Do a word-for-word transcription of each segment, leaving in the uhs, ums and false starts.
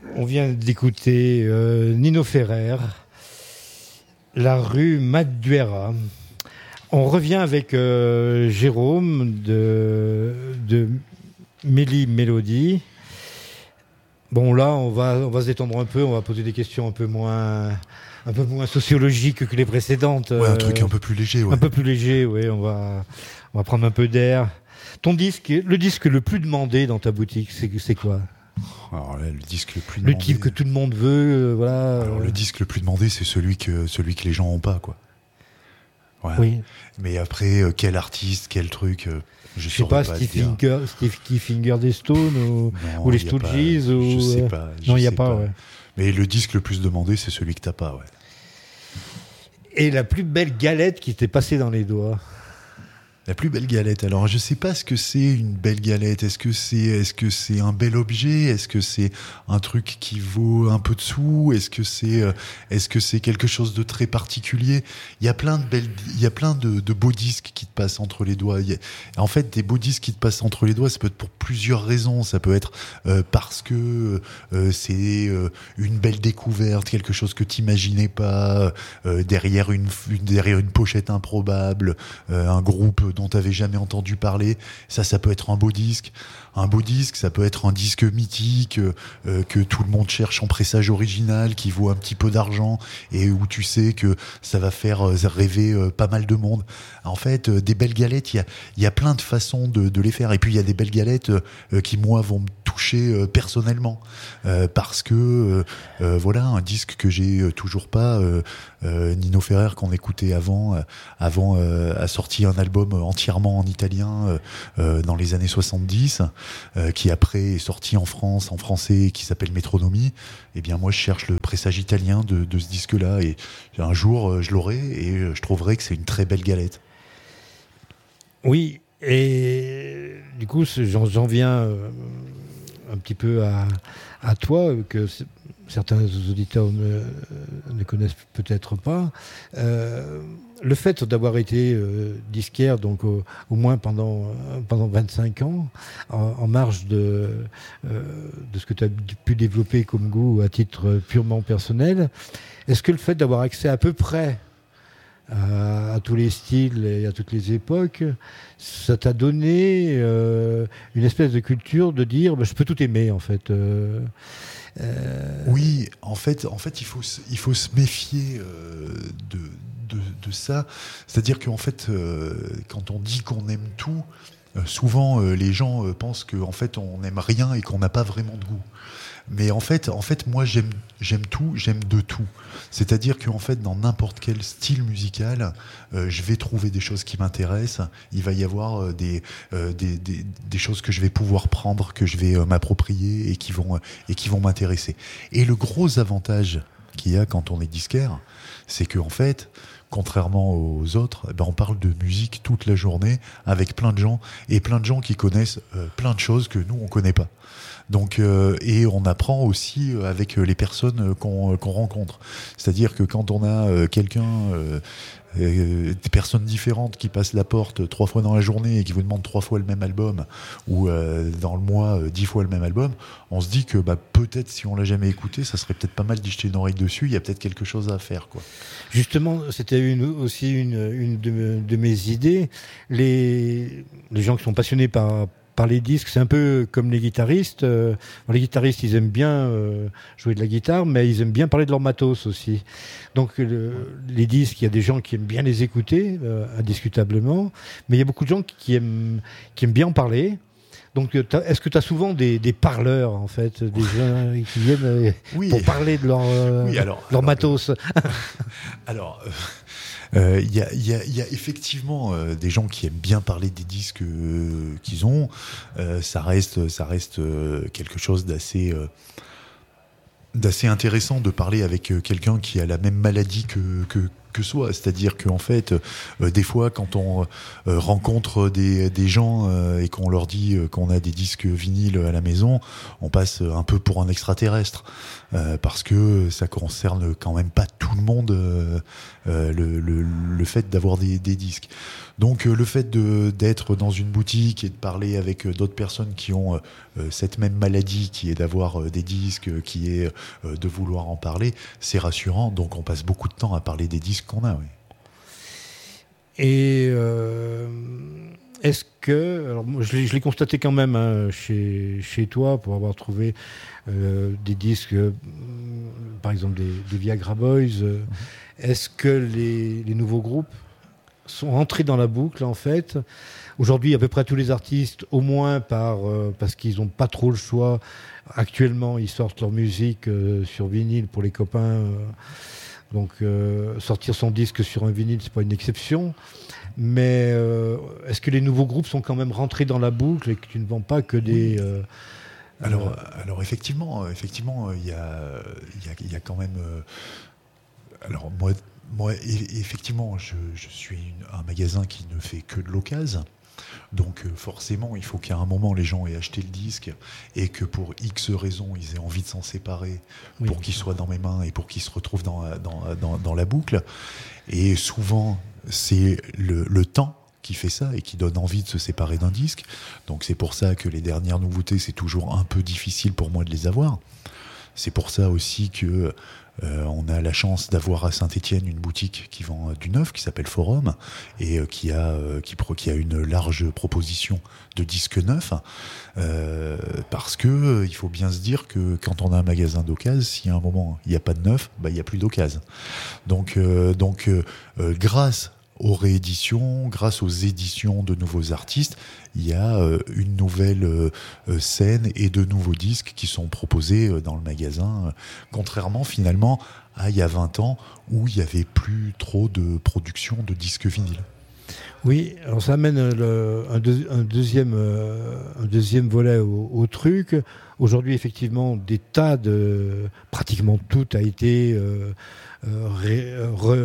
On vient d'écouter euh, Nino Ferrer, La rue Madureira. On revient avec euh, Jérôme de, de Méli Mélodie. Bon, là, on va, on va se détendre un peu, on va poser des questions un peu moins, un peu moins sociologiques que les précédentes. Ouais, un truc un peu plus léger. Ouais. Un peu plus léger, oui. On va, on va prendre un peu d'air. Ton disque, le disque le plus demandé dans ta boutique, c'est, c'est quoi ? Alors là, le disque le plus demandé. Le type que tout le monde veut, euh, voilà. Alors le disque le plus demandé, c'est celui que celui que les gens ont pas, quoi. Ouais. Oui. Mais après, euh, quel artiste, quel truc, euh, je, je sais pas, pas Steve Finger, Steve Key Finger des Stones ou, non, ou les Stooges ou. Je sais pas. Je non, il y a sais pas. pas. Ouais. Mais le disque le plus demandé, c'est celui que t'as pas, ouais. Et la plus belle galette qui t'est passée dans les doigts. La plus belle galette. Alors, je sais pas ce que c'est une belle galette. Est-ce que c'est, est-ce que c'est un bel objet? Est-ce que c'est un truc qui vaut un peu de sous? Est-ce que c'est, euh, est-ce que c'est quelque chose de très particulier? Il y a plein de belles, il y a plein de, de beaux disques qui te passent entre les doigts. Il y a, en fait, des beaux disques qui te passent entre les doigts, ça peut être pour plusieurs raisons. Ça peut être euh, parce que euh, c'est euh, une belle découverte, quelque chose que t'imaginais pas, euh, derrière une, une, derrière une pochette improbable, euh, un groupe dont tu n'avais jamais entendu parler. Ça, ça peut être un beau disque. Un beau disque, ça peut être un disque mythique euh, que tout le monde cherche en pressage original, qui vaut un petit peu d'argent et où tu sais que ça va faire euh, rêver euh, pas mal de monde. En fait, euh, des belles galettes, il y a, y a plein de façons de, de les faire. Et puis, il y a des belles galettes euh, qui, moi, vont me toucher euh, personnellement. Euh, parce que, euh, euh, voilà, un disque que j'ai euh, toujours pas... Euh, Euh, Nino Ferrer qu'on écoutait avant, euh, avant euh, a sorti un album entièrement en italien euh, euh, dans les années soixante-dix, euh, qui après est sorti en France, en français, qui s'appelle Métronomie. Eh bien moi je cherche le pressage italien de, de ce disque-là et un jour euh, je l'aurai et je trouverai que c'est une très belle galette. Oui, et du coup j'en, j'en viens euh, un petit peu à, à toi, que c'est... certains auditeurs ne, ne connaissent peut-être pas. Euh, le fait d'avoir été euh, disquaire, donc au, au moins pendant, pendant vingt-cinq ans, en, en marge de, euh, de ce que tu as pu développer comme goût à titre purement personnel, est-ce que le fait d'avoir accès à peu près à, à tous les styles et à toutes les époques, ça t'a donné euh, une espèce de culture de dire bah, je peux tout aimer en fait euh, Euh... Oui, en fait, en fait, il faut, il faut se méfier euh, de, de, de ça. C'est-à-dire qu'en fait, euh, quand on dit qu'on aime tout, euh, souvent euh, les gens euh, pensent qu'en fait on n'aime rien et qu'on n'a pas vraiment de goût. Mais en fait, en fait, moi j'aime, j'aime tout, j'aime de tout. C'est-à-dire qu'en fait, dans n'importe quel style musical, euh, je vais trouver des choses qui m'intéressent. Il va y avoir euh, des, euh, des, des, des choses que je vais pouvoir prendre, que je vais euh, m'approprier et qui vont, euh, et qui vont m'intéresser. Et le gros avantage qu'il y a quand on est disquaire, c'est qu'en fait, contrairement aux autres, eh ben on parle de musique toute la journée avec plein de gens et plein de gens qui connaissent euh, plein de choses que nous on connaît pas. Donc euh, et on apprend aussi avec les personnes qu'on, qu'on rencontre. C'est-à-dire que quand on a euh, quelqu'un, euh, euh, des personnes différentes qui passent la porte trois fois dans la journée et qui vous demandent trois fois le même album, ou euh, dans le mois euh, dix fois le même album, on se dit que bah, peut-être si on l'a jamais écouté, ça serait peut-être pas mal d'y jeter une oreille dessus. Il y a peut-être quelque chose à faire, quoi. Justement, c'était une, aussi une, une de, de mes idées. Les, les gens qui sont passionnés par par les disques, c'est un peu comme les guitaristes. Euh, les guitaristes, ils aiment bien euh, jouer de la guitare, mais ils aiment bien parler de leur matos aussi. Donc le, les disques, il y a des gens qui aiment bien les écouter, euh, indiscutablement, mais il y a beaucoup de gens qui aiment, qui aiment bien en parler. Donc, est-ce que tu as souvent des, des parleurs, en fait, des gens qui viennent euh, oui. pour parler de leur, euh, oui, alors, leur alors, matos euh, Alors... Euh... Il euh, y, a, y, a, y a effectivement euh, des gens qui aiment bien parler des disques euh, qu'ils ont. Euh, ça reste, ça reste euh, quelque chose d'assez, euh, d'assez intéressant de parler avec euh, quelqu'un qui a la même maladie que, que, que soi. C'est-à-dire qu'en fait, euh, des fois, quand on euh, rencontre des, des gens euh, et qu'on leur dit euh, qu'on a des disques vinyles à la maison, on passe un peu pour un extraterrestre. Euh, parce que ça concerne quand même pas tout tout le monde euh, euh, le, le, le fait d'avoir des, des disques. Donc euh, le fait de, d'être dans une boutique et de parler avec euh, d'autres personnes qui ont euh, cette même maladie, qui est d'avoir euh, des disques, euh, qui est euh, de vouloir en parler, c'est rassurant. Donc on passe beaucoup de temps à parler des disques qu'on a. Oui. Et euh, est-ce que, alors moi, je, l'ai, je l'ai constaté quand même hein, chez, chez toi, pour avoir trouvé euh, des disques, euh, par exemple des, des Viagra Boys, euh, mm-hmm. est-ce que les, les nouveaux groupes sont entrés dans la boucle en fait? Aujourd'hui, à peu près tous les artistes, au moins par, euh, parce qu'ils n'ont pas trop le choix, actuellement ils sortent leur musique euh, sur vinyle pour les copains. Euh, Donc euh, sortir son disque sur un vinyle, c'est pas une exception. Mais euh, est-ce que les nouveaux groupes sont quand même rentrés dans la boucle et que tu ne vends pas que des... Euh, alors, euh... alors effectivement, effectivement, il y a, il y a, il y a quand même... Euh... Alors moi, moi effectivement, je, je suis une, un magasin qui ne fait que de l'occasion. Donc euh, forcément, il faut qu'à un moment, les gens aient acheté le disque et que pour X raisons, ils aient envie de s'en séparer oui. pour qu'il soit dans mes mains et pour qu'il se retrouve dans, dans, dans, dans la boucle. Et souvent, c'est le, le temps qui fait ça et qui donne envie de se séparer d'un disque. Donc c'est pour ça que les dernières nouveautés, c'est toujours un peu difficile pour moi de les avoir. C'est pour ça aussi que Euh, on a la chance d'avoir à Saint-Étienne une boutique qui vend du neuf, qui s'appelle Forum, et euh, qui, a, euh, qui, pro, qui a une large proposition de disques neufs, euh, parce que euh, il faut bien se dire que quand on a un magasin d'occasion, si à un moment il n'y a pas de neuf, bah, il n'y a plus d'occasion. Donc, euh, donc euh, euh, grâce aux rééditions, grâce aux éditions de nouveaux artistes, il y a euh, une nouvelle euh, scène et de nouveaux disques qui sont proposés euh, dans le magasin, euh, contrairement finalement à il y a vingt ans où il n'y avait plus trop de production de disques vinyles. Oui, alors ça amène le, un, deux, un, deuxième, euh, un deuxième volet au, au truc. Aujourd'hui, effectivement, des tas de... Pratiquement tout a été euh, euh, ré, re,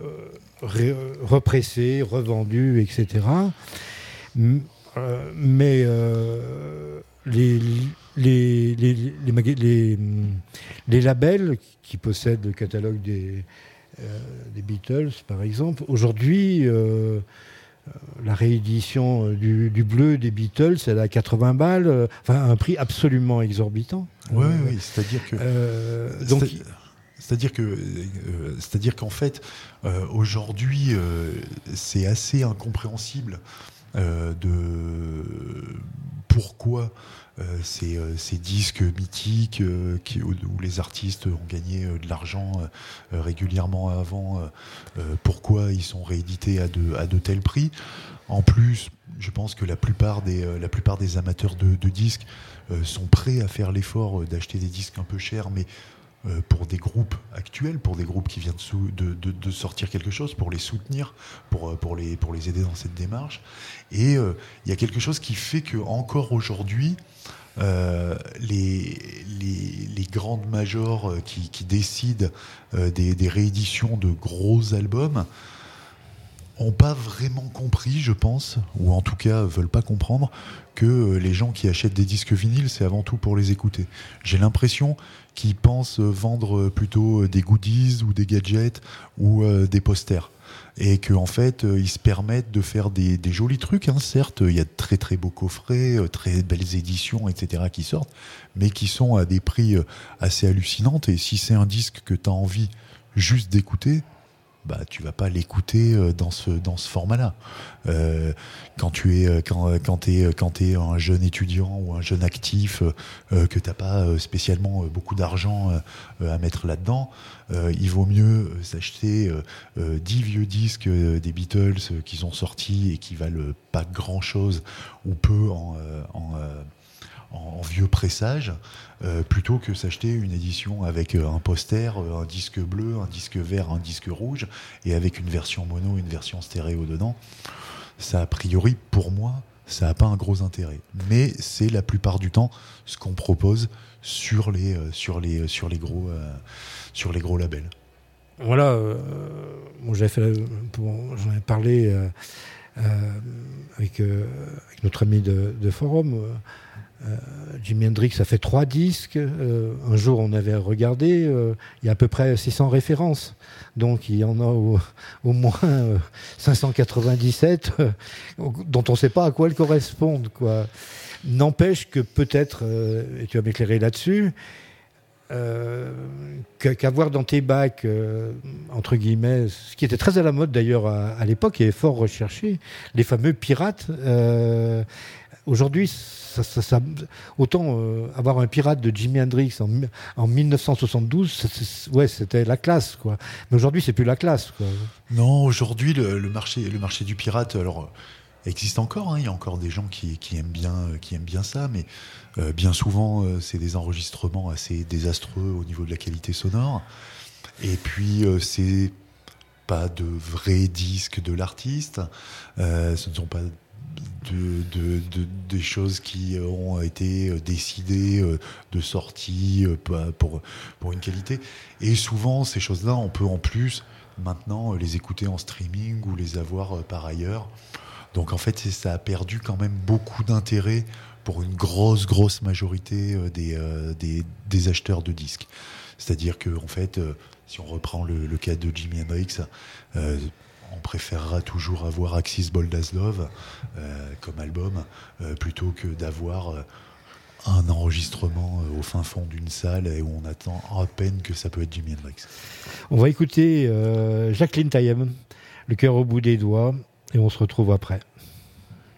ré, repressé, revendu, et cetera. M- euh, mais euh, les, les, les, les, maga- les, les labels qui possèdent le catalogue des, euh, des Beatles, par exemple, aujourd'hui... Euh, la réédition du, du bleu des Beatles, elle est à quatre-vingts balles, euh, enfin un prix absolument exorbitant. Oui, euh, oui, c'est-à-dire que, euh, donc, c'est, c'est-à-dire que, euh, c'est-à-dire qu'en fait, euh, aujourd'hui, euh, c'est assez incompréhensible euh, de pourquoi. Euh, ces, euh, ces disques mythiques euh, qui, où, où les artistes ont gagné euh, de l'argent euh, régulièrement avant, euh, euh, pourquoi ils sont réédités à de, à de tels prix. En plus, je pense que la plupart des, euh, la plupart des amateurs de, de disques euh, sont prêts à faire l'effort euh, d'acheter des disques un peu chers, mais euh, pour des groupes actuels, pour des groupes qui viennent de, sou- de, de, de sortir quelque chose, pour les soutenir, pour, pour, les, pour les aider dans cette démarche. Et il euh, y a quelque chose qui fait qu'encore aujourd'hui, Euh, les, les, les grandes majors qui, qui décident euh, des, des rééditions de gros albums n'ont pas vraiment compris, je pense, ou en tout cas veulent pas comprendre que euh, les gens qui achètent des disques vinyles, c'est avant tout pour les écouter. J'ai l'impression qu'ils pensent vendre plutôt des goodies ou des gadgets ou euh, des posters. Et qu'en en fait, euh, ils se permettent de faire des, des jolis trucs. Hein. Certes, il y a de très très beaux coffrets, euh, très belles éditions, et cetera qui sortent, mais qui sont à des prix euh, assez hallucinants. Et si c'est un disque que tu as envie juste d'écouter, bah tu vas pas l'écouter euh, dans ce dans ce format-là. Euh, quand tu es quand quand t'es quand t'es un jeune étudiant ou un jeune actif euh, que t'as pas spécialement beaucoup d'argent euh, à mettre là-dedans, euh, il vaut mieux s'acheter euh, dix vieux disques des Beatles euh, qui sont sortis et qui valent pas grand-chose ou peu en, en euh, en vieux pressage, euh, plutôt que s'acheter une édition avec un poster, un disque bleu, un disque vert, un disque rouge, et avec une version mono, une version stéréo dedans. Ça, a priori, pour moi, ça n'a pas un gros intérêt. Mais c'est la plupart du temps ce qu'on propose sur les, sur les, sur les, gros, euh, sur les gros labels. Voilà, euh, bon, j'avais fait, pour, j'en avais parlé euh, euh, avec, euh, avec notre ami de, de Forum. Euh, Euh, Jimi Hendrix a fait trois disques. Euh, un jour, on avait regardé, euh, il y a à peu près six cents références. Donc, il y en a au, au moins euh, cinq cent quatre-vingt-dixsept euh, dont on ne sait pas à quoi elles correspondent, quoi. N'empêche que peut-être, euh, et tu vas m'éclairer là-dessus, euh, qu'avoir dans tes bacs, euh, entre guillemets, ce qui était très à la mode d'ailleurs à, à l'époque et fort recherché, les fameux pirates. Euh, aujourd'hui, ça, ça, ça, autant euh, avoir un pirate de Jimi Hendrix en, en dix-neuf cent soixante-douze, c'est, c'est, ouais, c'était la classe, quoi. Mais aujourd'hui, c'est plus la classe, quoi. Non, aujourd'hui, le, le marché, le marché du pirate, alors existe encore. Hein, il y a encore des gens qui, qui aiment bien, qui aiment bien ça, mais euh, bien souvent, euh, c'est des enregistrements assez désastreux au niveau de la qualité sonore. Et puis, euh, c'est pas de vrais disques de l'artiste. Euh, ce ne sont pas De, de, de, des choses qui ont été décidées de sortie pour, pour une qualité. Et souvent, ces choses-là, on peut en plus maintenant les écouter en streaming ou les avoir par ailleurs. Donc en fait, ça a perdu quand même beaucoup d'intérêt pour une grosse, grosse majorité des, des, des acheteurs de disques. C'est-à-dire que, en fait, si on reprend le, le cas de Jimi Hendrix, euh, on préférera toujours avoir Axis Bold as Love euh, comme album euh, plutôt que d'avoir euh, un enregistrement euh, au fin fond d'une salle et où on attend à peine que ça peut être Jimi Hendrix. On va écouter euh, Jacqueline Taillem, Le cœur au bout des doigts, et on se retrouve après.